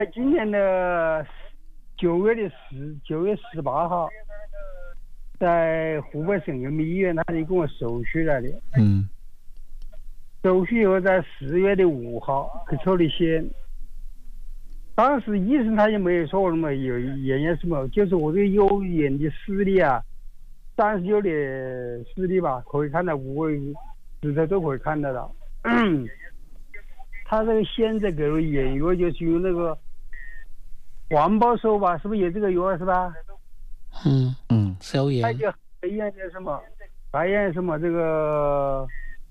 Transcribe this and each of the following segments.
今年的9月18号，在湖北省人民医院，他就跟我手续了的。手续以后，在4月5号去抽的血。当时医生他也没有说我什么有验验什么，就是我这个有眼的视力啊，39的视力吧，可以看到5指头都可以看得到。他这个现在给我验药就是用那个环保手吧，是不是有这个药是吧？ 消炎。 还有还验什么？还验什么这个？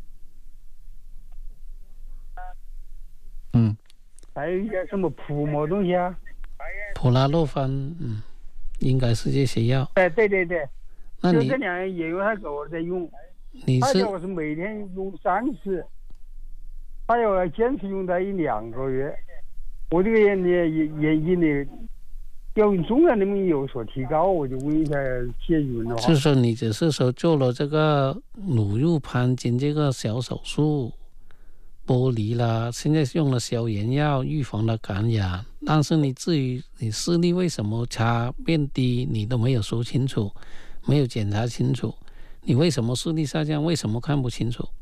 还有一些什么普摩东西啊？ 普拉洛芬，应该是这些药。 对。 那你就这两样药他给我在用，他叫我是每天用3次，他要我坚持用它1-2个月。我这个眼睛的要用中药能不能有所提高？我就问一下谢主任的话。 是说你只是说做了这个乳晕攀筋这个小手术，剥离了，现在用了消炎药预防了感染，但是你至于你视力为什么差变低，你都没有说清楚，没有检查清楚，你为什么视力下降，为什么看不清楚？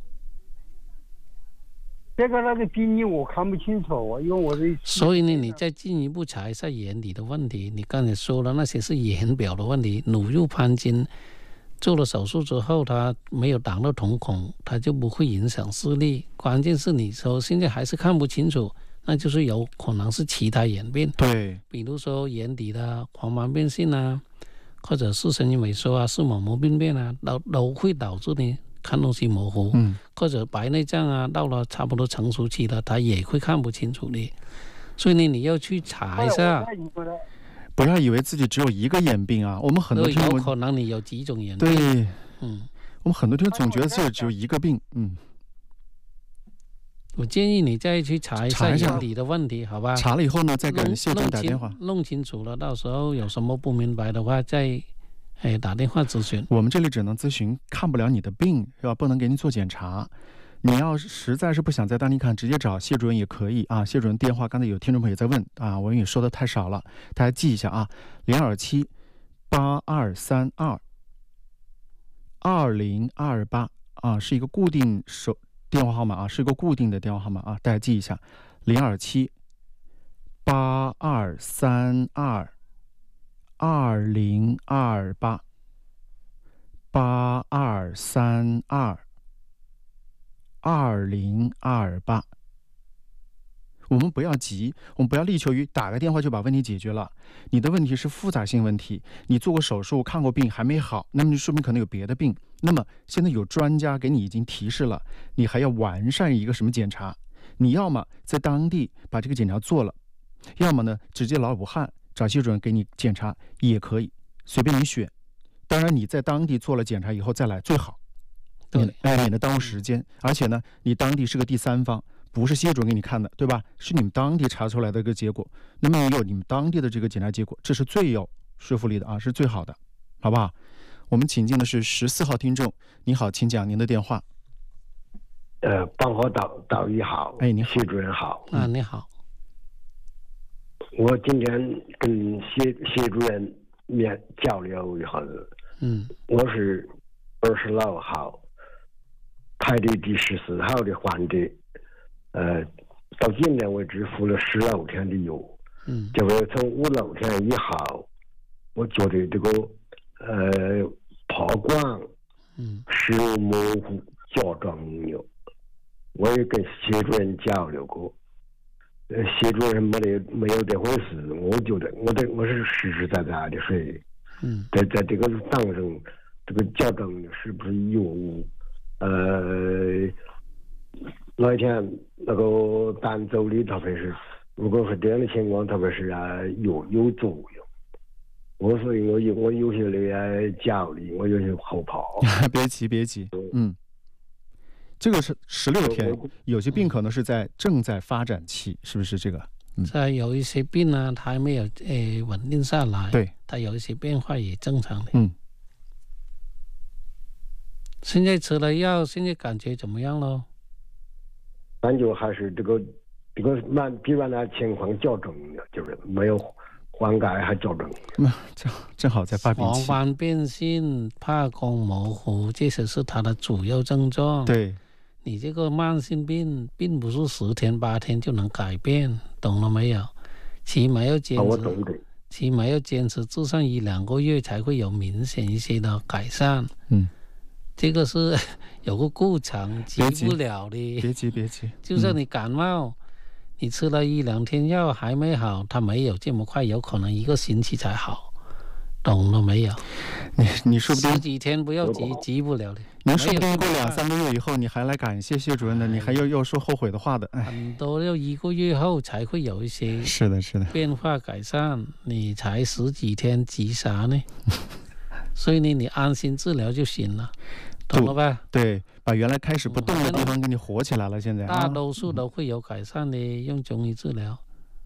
这个那个病因我看不清楚，因为我的。 所以呢，你再进一步查一下眼底的问题。你刚才说了那些是眼表的问题，乳晕攀筋做了手术之后，它没有挡到瞳孔，它就不会影响视力。关键是你说现在还是看不清楚，那就是有可能是其他眼病。 对， 比如说眼底的黄斑变性啊，或者视神经萎缩啊，视网膜病变啊，都会导致你看东西模糊。或者白内障啊，到了差不多成熟期了，它也会看不清楚的。所以呢，你要去查一下。 不要以为自己只有一个眼病啊！我们很多听众有可能你有几种眼病。 对，我们很多听众总觉得自己只有一个病。 我建议你再去查一下眼底的问题，好吧？ 查了以后呢，再给谢主任打电话， 弄清楚了，到时候有什么不明白的话，再打电话咨询。 我们这里只能咨询，看不了你的病，是吧？不能给你做检查。你要实在是不想在当地看，直接找谢主任也可以啊。谢主任电话刚才有听众朋友在问啊，我也说的太少了，大家记一下啊，027823222028啊，是一个固定电话号码啊，是一个固定的电话号码啊，大家记一下027823222028。我们不要急，我们不要力求于打个电话就把问题解决了。你的问题是复杂性问题，你做过手术看过病还没好，那么就说明可能有别的病。那么现在有专家给你已经提示了，你还要完善一个什么检查？你要么在当地把这个检查做了，要么呢直接来武汉找谢主任给你检查也可以，随便你选。当然你在当地做了检查以后再来最好，免得耽误时间。而且呢，你当地是个第三方，不是谢主任给你看的，对吧？是你们当地查出来的一个结果，那么有你们当地的这个检查结果，这是最有说服力的啊，是最好的，好不好？我们请进的是14号听众，你好，请讲您的电话。 帮我导医好， 你好， 谢主任好。 你好。 我今天跟谢主任交流一下子。我是26号排队第14号的患者，到今天为止服了16天的药。结果从56天以后，我觉得这个膀胱视力模糊加重了。我也跟谢主任交流过，谢主任没有这回事。我觉得我是实实在在的说，在这个当中，这个加重的是不是药物？那天那个儋州的，特别是如果是这样的情况，特别是有作用。所以我有些的焦虑，我有些后怕。 别急，这个是16天，有些病可能是正在发展期，是不是这个？ 在有一些病呢，它还没有稳定下来， 对， 它有一些变化也正常的。现在吃了药，现在感觉怎么样咯？ 感觉还是这个这个比原来情况较重的，就是没有缓解还较重。 正好在发病期。 黄斑变性、怕光模糊，这些是它的主要症状。 对， 你这个慢性病并不是10天8天就能改变，懂了没有？起码要坚持， 我懂。 起码要坚持至少1-2个月才会有明显一些的改善。这个是有个过程，急不了的。 别急。 就算你感冒，你吃了1-2天药还没好，它没有这么快，有可能1个星期才好，懂了没有？ 你说不定 10几天不要急，急不了的。 您说不定过2-3个月以后，你还来感谢谢主任的，你还要说后悔的话的。 很多要1个月后才会有一些是的变化改善，你才10几天，急啥呢？所以呢，你安心治疗就行了，懂了吧？ 对，把原来开始不动的地方给你活起来了。现在大多数都会有改善的，用中医治疗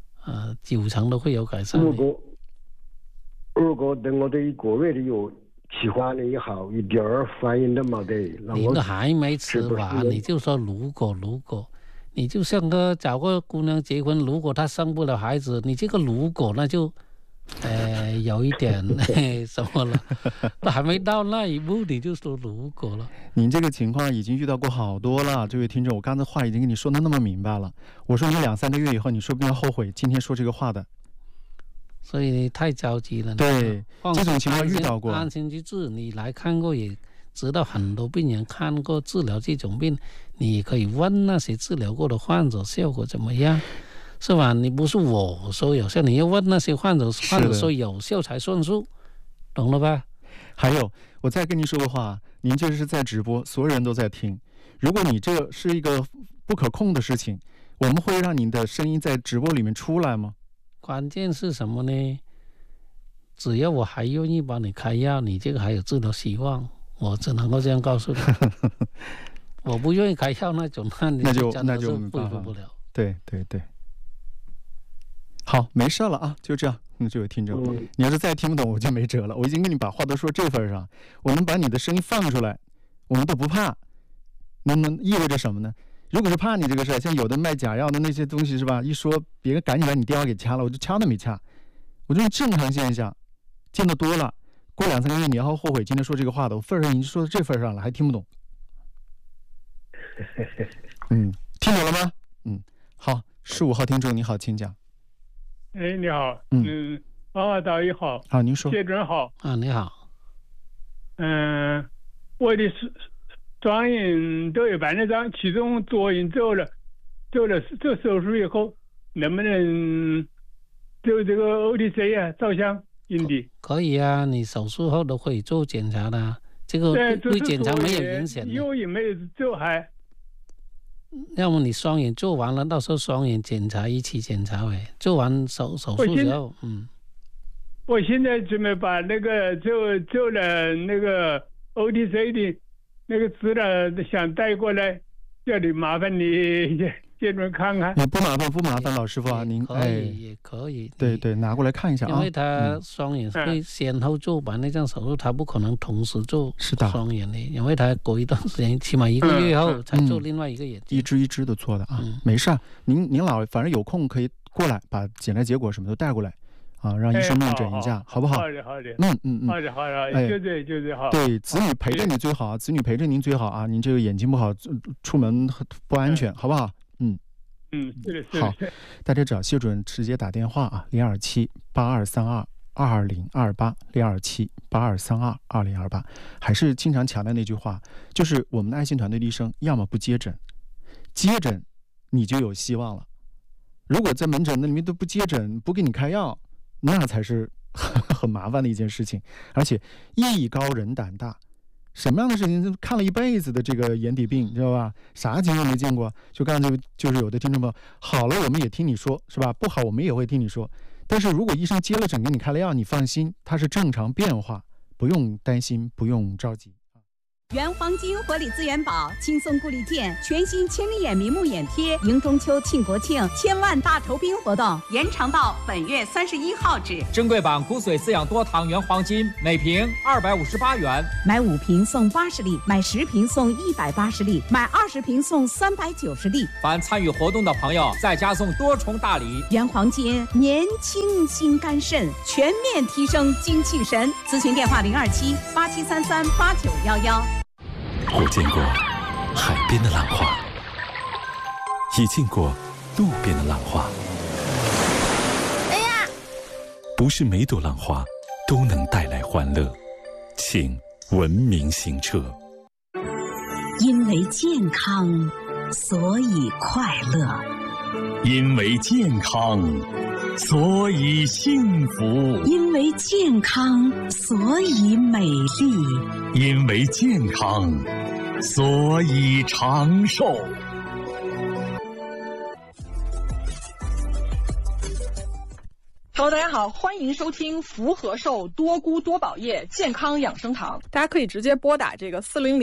，90%都会有改善的。 如果等我这1个月的药吃完了以后，一点反应都没得， 你都还没吃完，你就说如果，你就像找个姑娘结婚，如果她生不了孩子，你这个如果那就有一点什么了，都还没到那一步你就说如果了。 您这个情况已经遇到过好多了，这位听众，我刚才话已经跟你说的那么明白了。我说你2-3个月以后，你说不定要后悔今天说这个话的。 所以你太着急了。 对，这种情况遇到过。 安心去治，你来看过也知道，很多病人看过治疗这种病，你也可以问那些治疗过的患者效果怎么样，是吧？你不是我说有效，你要问那些患者说有效才算数，懂了吧？ 还有，我再跟您说个话，您这是在直播，所有人都在听。如果你这是一个不可控的事情，我们会让您的声音在直播里面出来吗？ 关键是什么呢？只要我还愿意帮你开药，你这个还有治疗希望，我只能够这样告诉你。我不愿意开药那种，那就恢复不了。 对。好，没事了啊，就这样。这位听众，你要是再听不懂，我就没辙了。我已经跟你把话都说这份上，我能把你的声音放出来，我们都不怕。那么意味着什么呢？如果是怕你这个事儿，像有的卖假药的那些东西是吧？一说别人赶紧把你电话给掐了，我就掐都没掐。我这是正常现象，见得多了。过2-3个月你要后悔今天说这个话的，我份上已经说到这份上了，还听不懂。听懂了吗？好，15号听众你好，请讲。 你好，导演好。 好，您说。 谢主任好。 你好。 我的双眼都有白内障，其中左眼做手术以后，能不能做这个 OTC 啊，照相阴底？ 可以啊，你手术后都可以做检查的，这个对检查没有影响的。 右眼没有做还。 要么你双眼做完了，到时候双眼检查一起检查呗。做完手术之后， 我现在准备把那个做了那个 OTC 的那个资料想带过来，叫你麻烦你这边看看。 不麻烦，老师傅啊，您也可以。 对，拿过来看一下啊。 因为他双眼会先后做白内障手术，他不可能同时做双眼的，因为他隔一段时间，起码1个月后才做另外一个眼睛。 一支的做的啊，没事。您老反正有空可以过来，把检查结果什么都带过来。让医生面诊一下，好不好？ 好的。好的，就这好。 对，子女陪着你最好，子女陪着您最好啊！您这个眼睛不好，出门不安全，好不好？ 是的。 好，大家找谢主任直接打电话啊，027-8232-2208，027-8232-2208。还是经常强调那句话，就是我们的爱心团队的医生，要么不接诊，接诊你就有希望了。如果在门诊那里面都不接诊，不给你开药，那才是很麻烦的一件事情，而且艺高人胆大，什么样的事情看了一辈子的这个眼底病，你知道吧？啥情况没见过？就刚才就是有的听众朋友，好了我们也听你说，是吧？不好我们也会听你说，但是如果医生接了诊给你开了药，你放心，它是正常变化，不用担心，不用着急。 原黄金活力资源宝轻松顾虑健全新千里眼明目眼贴迎中秋庆国庆千万大酬宾活动延长到本月31号止。 珍贵版骨髓饲养多糖原黄金每瓶258元， 买5瓶送80粒，买10瓶送180粒，买20瓶送390粒。 凡参与活动的朋友再加送多重大礼。 原黄金年轻心肝肾，全面提升精气神。咨询电话027-8733-8911。 我见过海边的浪花，也见过路边的浪花。 哎呀， 不是每朵浪花都能带来欢乐，请文明行车。 因为健康，所以快乐； 因为健康，所以幸福； 因为健康，所以美丽； 因为健康，所以长寿。 Hello， 大家好，欢迎收听福和寿多菇多宝叶健康养生堂。大家可以直接拨打这个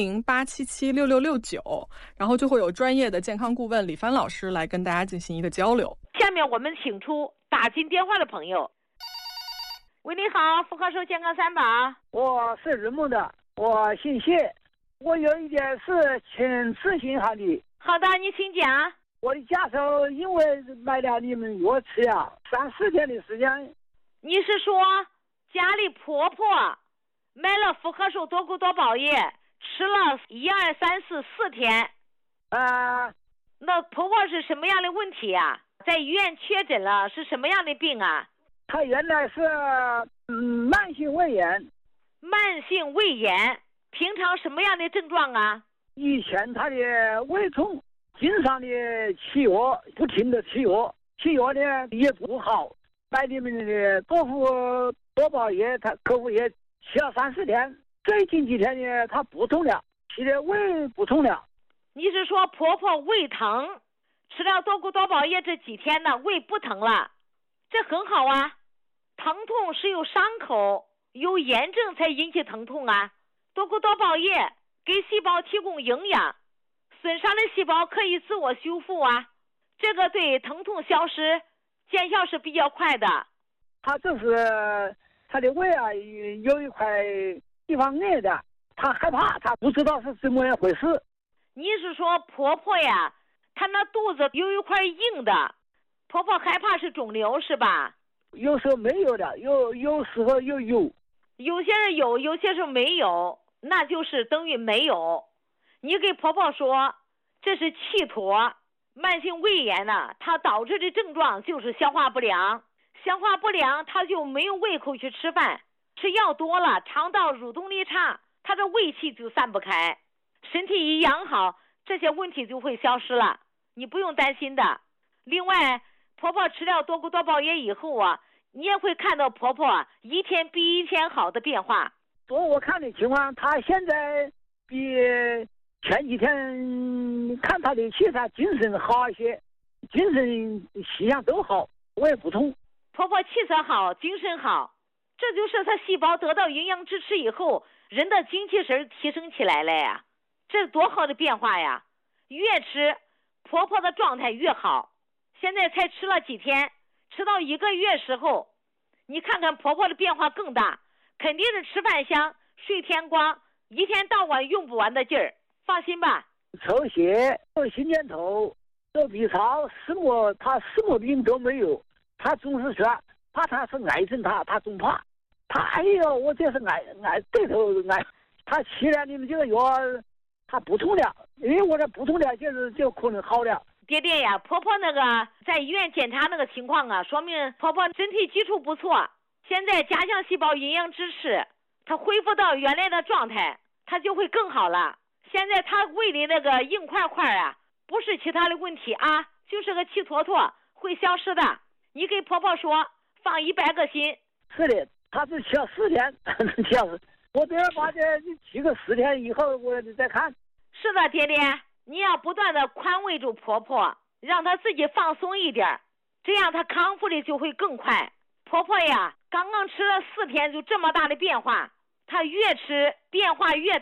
400-877-6669，然后就会有专业的健康顾问李帆老师来跟大家进行一个交流。 下面我们请出打进电话的朋友。喂，你好，福和寿健康三宝。 我是日梦的，我姓谢，我有一点事请咨询下你。 好的，你请讲。 我的家属因为买了你们药吃呀，3-4天的时间。 你是说家里婆婆买了福和寿多菇多宝叶，吃了1、2、3、4、4天？那婆婆是什么样的问题啊？在医院确诊了，是什么样的病啊？ 她原来是慢性胃炎。 慢性胃炎，平常什么样的症状啊？ 以前她的胃痛，经常的吃药，不停的吃药，吃药呢也不好。买你们的多福多宝叶，他客户也吃了3-4天，最近几天呢他不痛了，吃的胃不痛了。 你是说婆婆胃疼，吃了多菇多宝叶这几天呢胃不疼了？这很好啊，疼痛是有伤口有炎症才引起疼痛啊。多菇多宝叶给细胞提供营养，损伤的细胞可以自我修复啊，这个对疼痛消失见效是比较快的。 他就是他的胃啊有一块地方硬的，他害怕，他不知道是怎么样回事。 你是说婆婆呀，她那肚子有一块硬的，婆婆害怕是肿瘤是吧？ 有时候没有的，有时候又有， 有些人有，有些时候没有，那就是等于没有。你给婆婆说这是气坨，慢性胃炎呢，它导致的症状就是消化不良，消化不良她就没有胃口去吃饭，吃药多了，肠道蠕动力差，她的胃气就散不开，身体一养好，这些问题就会消失了，你不用担心的。另外婆婆吃了多菇多宝叶以后啊，你也会看到婆婆一天比一天好的变化。 我看的情况，她现在比前几天看她的气，她精神好一些，精神气象都好，我也不痛。 婆婆气色好，精神好，这就是她细胞得到营养支持以后，人的精气神提升起来了呀，这多好的变化呀！越吃婆婆的状态越好。现在才吃了几天，吃到1个月时候，你看看婆婆的变化更大，肯定是吃饭香，睡天光，一天到晚用不完的劲儿。放心吧。 抽血、心电图、做 B 超，他什么病都没有。他总是说怕他是癌症，他总怕。他哎呦，我这是癌对头癌。他吃了你们这个药，他不痛了。因为我这不痛了，就可能好了。 爹爹呀，婆婆那个在医院检查那个情况啊，说明婆婆身体基础不错。现在加强细胞营养支持，她恢复到原来的状态，她就会更好了。现在她胃里那个硬块块啊，不是其他的问题啊，就是个气坨坨，会消失的。你给婆婆说放100个心。 是的，她是吃了4天，这样子。我这把这吃个4天以后，我再看。 是的，爹爹。你要不断的宽慰住婆婆，让她自己放松一点，这样她康复的就会更快。婆婆呀，刚刚吃了4天就这么大的变化，她越吃变化越大，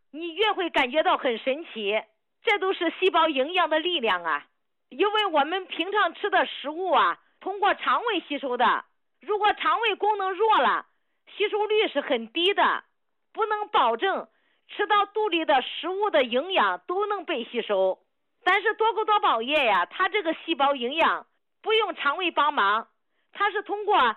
你越会感觉到很神奇。这都是细胞营养的力量啊！因为我们平常吃的食物啊，通过肠胃吸收的，如果肠胃功能弱了，吸收率是很低的，不能保证吃到肚里的食物的营养都能被吸收。但是多谷多宝液呀，它这个细胞营养不用肠胃帮忙，它是通过